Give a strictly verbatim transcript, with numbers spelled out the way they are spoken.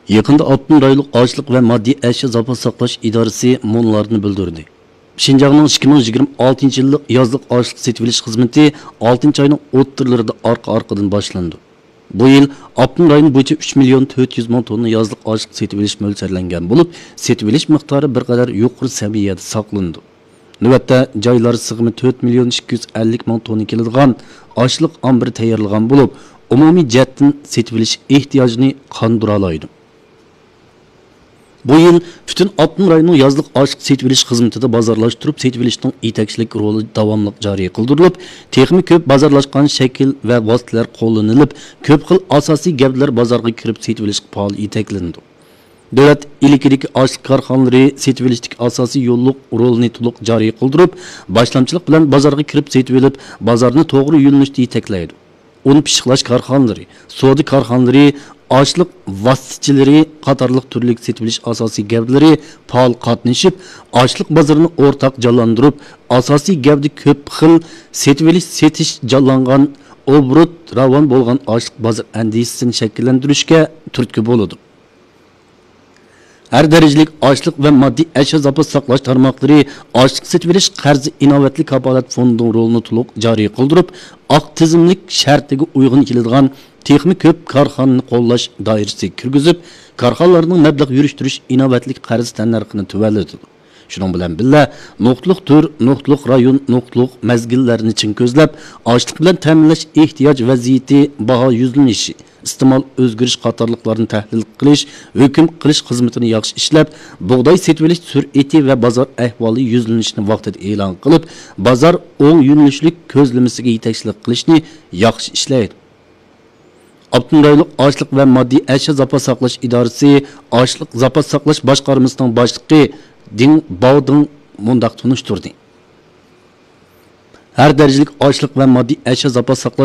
Yakında Abdun rayonluq Açlıq və Maddi Əşya Zapas Saqlaş İdarəsi monlarını bildirdi. Şinjanның ikki ming yigirma oltinchi yillik yazlıq açlıq setilish xizmati oltinchi oyning o'ttirlarida arqa-arqadan boshlandi. Bu yil Abdun rayoni bo'yicha uch million to'rt yuz ming tonna yazlıq açlıq setilish mo'ljallangan bo'lib, setilish miqdori bir qadar yuqori saviyada saqlandi. Navbatda joylar sig'imi to'rt million ikki yuz ellik ming tonna keladigan açlıq ombiri tayyorlagan bo'lib, umumiy jihatdan setilish ehtiyojini qondira oladi. Bu yıl bütün Abdun rayonunun yazlık açlıq setvilish xizmatida bozorlashtirib, setvilishning yetakchilik roli davomli joriy qildirilib, texnik ko'p bozorlashgan shakl va vositalar qo'llanilib, ko'p xil asosiy gavdalar bozorga kirib setvilish faol yetaklandi. Davlat ilkidagi açlıq korxonalari setvilishdagi asosiy yo'lliq rolini to'liq joriy qildirib, boshlamchilik bilan bozorga kirib setvilib, bozorni to'g'ri yo'nalishda yetaklaydi. Un pishiqlash korxonalari, savdo korxonalari, açlıq vasitçileri qatarlıq türlük setilish asosiy gavdalari faol qatnashib, açlıq bozorini o'rtaq jonlantirib, asosiy gavda ko'p xil setilish setish jonlangan obrut ravon bo'lgan açlıq bozor andisini shakllantirishga turtki bo'ladi. Her derecelik açlıq ve maddi eşya zapas saqlash tarmoqlari açlıq setilish qarzi inovatli kapolat fondining rolini to'liq joriy qildirib, aq tizimlik shartiga uyg'un keladigan texnik ko'p korxonani qo'llash doirasiga kirgizib, korxonalarning mablag' yurishtirish inovatlik qarz tannarxini tuvaladi. Shuning bilan birga nuqtliq tur, nuqtliq rayon, nuqtliq mezgillarni chin ko'zlab, açlıq bilan ta'minlash ehtiyoj vaziyati, baho yuzlanishi, iste'mol o'zgarish qatorliqlarini tahlil qilish, hukm qilish xizmatini yaxshi ishlab, bug'doy setilish sur'ati va bozor ahvoli yuzlanishini vaqtida e'lon qilib, bozor o'ng yo'nalishlik ko'zlamasiga yetakchilik qilishni yaxshi ishlaydi. Abdun rayonluq Açlıq və Maddi Əşya Zapas Saqlaş İdarəsi Açlıq Zapas Saqlaş Başqarmasının başlığı Din Baudun mundaq tunuşturdu. Her derecelik açlıq və maddi əşya zapas saqlaş